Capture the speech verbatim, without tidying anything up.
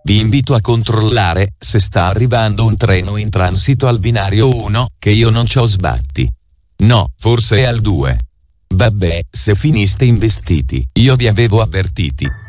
Vi invito a controllare se sta arrivando un treno in transito al binario uno, che io non c'ho sbatti. No, forse è al due. Vabbè, se finiste investiti, io vi avevo avvertiti.